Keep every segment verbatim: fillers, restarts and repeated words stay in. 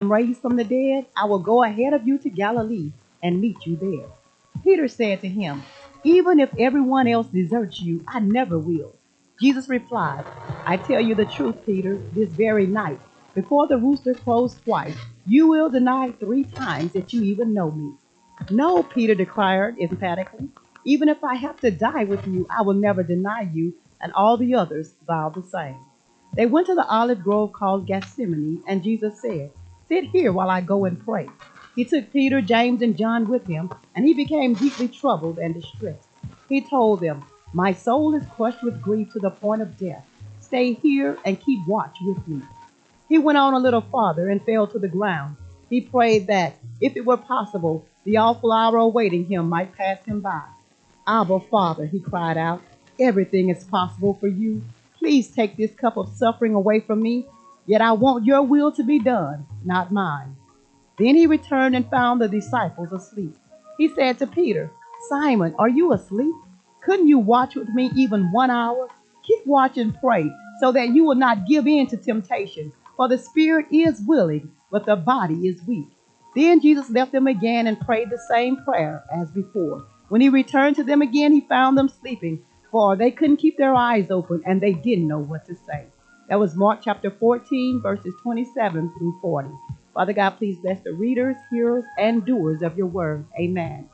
am raised from the dead, I will go ahead of you to Galilee and meet you there. Peter said to him, even if everyone else deserts you, I never will. Jesus replied, I tell you the truth, Peter, this very night, before the rooster crows twice, you will deny three times that you even know me. No, Peter declared emphatically, even if I have to die with you, I will never deny you. And all the others vowed the same. They went to the olive grove called Gethsemane, and Jesus said, sit here while I go and pray. He took Peter, James, and John with him, and he became deeply troubled and distressed. He told them, my soul is crushed with grief to the point of death. Stay here and keep watch with me. He went on a little farther and fell to the ground. He prayed that, if it were possible, the awful hour awaiting him might pass him by. Abba, Father, he cried out, everything is possible for you. Please take this cup of suffering away from me, yet I want your will to be done, not mine. Then he returned and found the disciples asleep. He said to Peter, Simon, are you asleep? Couldn't you watch with me even one hour? Keep watch and pray, so that you will not give in to temptation. For the spirit is willing, but the body is weak. Then Jesus left them again and prayed the same prayer as before. When he returned to them again, he found them sleeping, for they couldn't keep their eyes open, and they didn't know what to say. That was Mark chapter fourteen, verses twenty-seven through forty. Father God, please bless the readers, hearers, and doers of your word. Amen.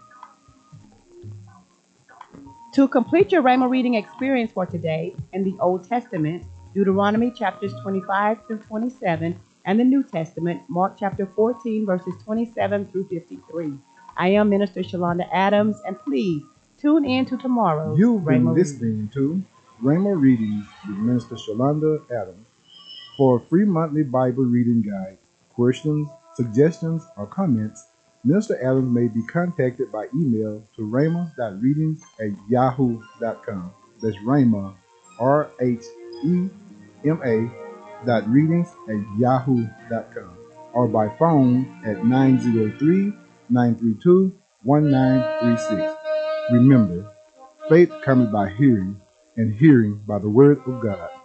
To complete your Rhema reading experience for today in the Old Testament, Deuteronomy chapters twenty-five through twenty-seven, and the New Testament, Mark chapter fourteen, verses twenty-seven through fifty-three. I am Minister Shalonda Adams, and please tune in to tomorrow's You've been Rhema listening to Rhema Readings with Minister Shalonda Adams. For a free monthly Bible reading guide, questions, suggestions, or comments, Minister Adams may be contacted by email to rhema dot readings at yahoo dot com. That's Rhema, R H E M A dot readings at yahoo dot com, or by phone at nine zero three, nine three two, one nine three six. Remember, faith cometh by hearing, and hearing by the word of God.